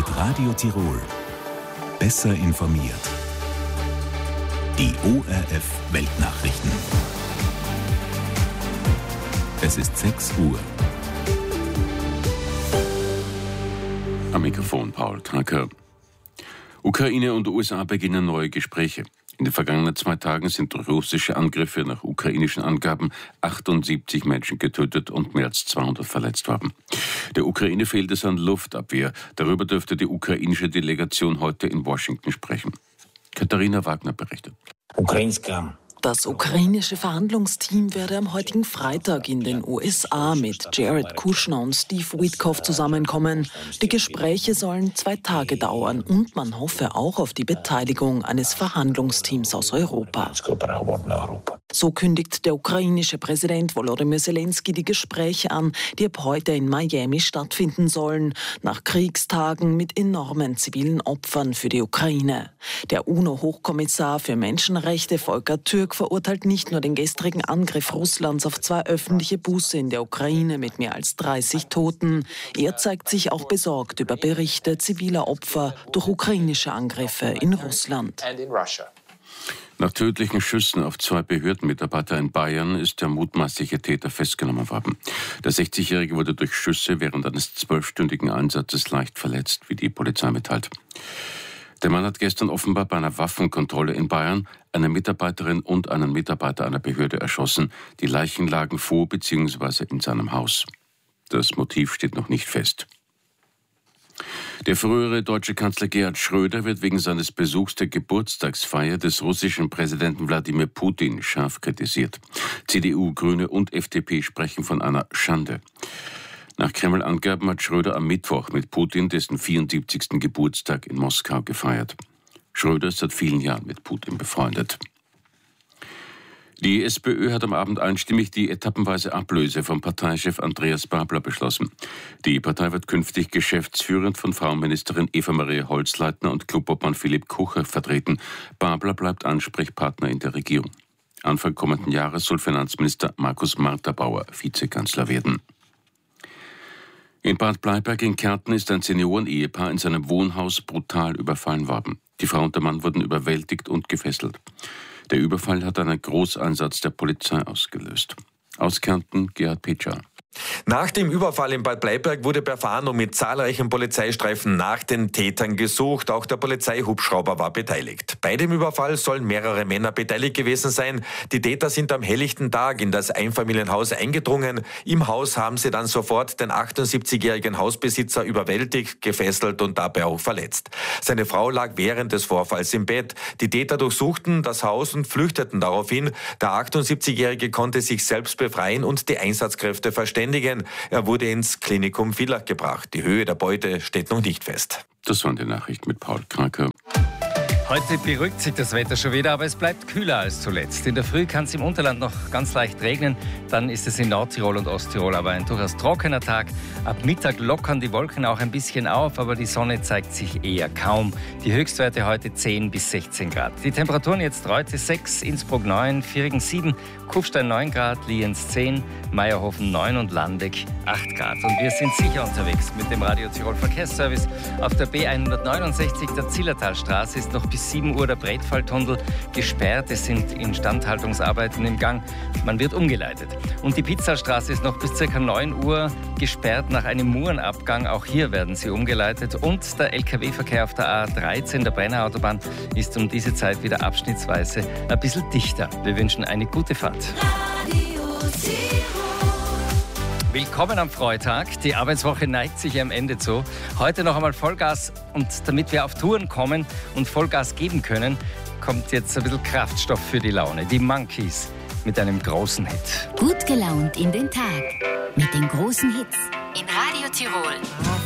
Mit Radio Tirol. Besser informiert. Die ORF Weltnachrichten. Es ist 6 Uhr. Am Mikrofon Paul Tracker. Ukraine und USA beginnen neue Gespräche. In den vergangenen 2 Tagen sind durch russische Angriffe nach ukrainischen Angaben 78 Menschen getötet und mehr als 200 verletzt worden. Der Ukraine fehlt es an Luftabwehr. Darüber dürfte die ukrainische Delegation heute in Washington sprechen. Katharina Wagner berichtet. Das ukrainische Verhandlungsteam werde am heutigen Freitag in den USA mit Jared Kushner und Steve Witkoff zusammenkommen. Die Gespräche sollen 2 Tage dauern und man hoffe auch auf die Beteiligung eines Verhandlungsteams aus Europa. So kündigt der ukrainische Präsident Volodymyr Zelensky die Gespräche an, die ab heute in Miami stattfinden sollen, nach Kriegstagen mit enormen zivilen Opfern für die Ukraine. Der UNO-Hochkommissar für Menschenrechte Volker Türk verurteilt nicht nur den gestrigen Angriff Russlands auf 2 öffentliche Busse in der Ukraine mit mehr als 30 Toten. Er zeigt sich auch besorgt über Berichte ziviler Opfer durch ukrainische Angriffe in Russland. Nach tödlichen Schüssen auf 2 Behördenmitarbeiter in Bayern ist der mutmaßliche Täter festgenommen worden. Der 60-Jährige wurde durch Schüsse während eines 12-stündigen Einsatzes leicht verletzt, wie die Polizei mitteilt. Der Mann hat gestern offenbar bei einer Waffenkontrolle in Bayern eine Mitarbeiterin und einen Mitarbeiter einer Behörde erschossen. Die Leichen lagen vor bzw. in seinem Haus. Das Motiv steht noch nicht fest. Der frühere deutsche Kanzler Gerhard Schröder wird wegen seines Besuchs der Geburtstagsfeier des russischen Präsidenten Wladimir Putin scharf kritisiert. CDU, Grüne und FDP sprechen von einer Schande. Nach Kreml-Angaben hat Schröder am Mittwoch mit Putin dessen 74. Geburtstag in Moskau gefeiert. Schröder ist seit vielen Jahren mit Putin befreundet. Die SPÖ hat am Abend einstimmig die etappenweise Ablöse vom Parteichef Andreas Babler beschlossen. Die Partei wird künftig geschäftsführend von Frauenministerin Eva-Maria Holzleitner und Clubobmann Philipp Kucher vertreten. Babler bleibt Ansprechpartner in der Regierung. Anfang kommenden Jahres soll Finanzminister Markus Marterbauer Vizekanzler werden. In Bad Bleiberg in Kärnten ist ein Senioren-Ehepaar in seinem Wohnhaus brutal überfallen worden. Die Frau und der Mann wurden überwältigt und gefesselt. Der Überfall hat einen Großeinsatz der Polizei ausgelöst. Aus Kärnten, Gerhard Petscher. Nach dem Überfall in Bad Bleiberg wurde per Fahndung mit zahlreichen Polizeistreifen nach den Tätern gesucht. Auch der Polizeihubschrauber war beteiligt. Bei dem Überfall sollen mehrere Männer beteiligt gewesen sein. Die Täter sind am helllichten Tag in das Einfamilienhaus eingedrungen. Im Haus haben sie dann sofort den 78-jährigen Hausbesitzer überwältigt, gefesselt und dabei auch verletzt. Seine Frau lag während des Vorfalls im Bett. Die Täter durchsuchten das Haus und flüchteten daraufhin. Der 78-jährige konnte sich selbst befreien und die Einsatzkräfte verständigen. Er wurde ins Klinikum Villach gebracht. Die Höhe der Beute steht noch nicht fest. Das waren die Nachrichten mit Paul Kraker. Heute beruhigt sich das Wetter schon wieder, aber es bleibt kühler als zuletzt. In der Früh kann es im Unterland noch ganz leicht regnen, dann ist es in Nordtirol und Osttirol aber ein durchaus trockener Tag. Ab Mittag lockern die Wolken auch ein bisschen auf, aber die Sonne zeigt sich eher kaum. Die Höchstwerte heute 10 bis 16 Grad. Die Temperaturen jetzt Reute 6, Innsbruck 9, Virigen 7, Kufstein 9 Grad, Lienz 10, Meierhofen 9 und Landeck 8 Grad. Und wir sind sicher unterwegs mit dem Radio Tirol Verkehrsservice. Auf der B169 der Zillertalstraße ist noch bis 7 Uhr der Bretfalltunnel gesperrt. Es sind Instandhaltungsarbeiten im Gang. Man wird umgeleitet. Und die Pizzalstraße ist noch bis ca. 9 Uhr gesperrt nach einem Murenabgang. Auch hier werden sie umgeleitet. Und der Lkw-Verkehr auf der A13 der Brenner Autobahn ist um diese Zeit wieder abschnittsweise ein bisschen dichter. Wir wünschen eine gute Fahrt. Willkommen am Freitag. Die Arbeitswoche neigt sich am Ende zu. Heute noch einmal Vollgas. Und damit wir auf Touren kommen und Vollgas geben können, kommt jetzt ein bisschen Kraftstoff für die Laune. Die Monkeys mit einem großen Hit. Gut gelaunt in den Tag mit den großen Hits in Radio Tirol.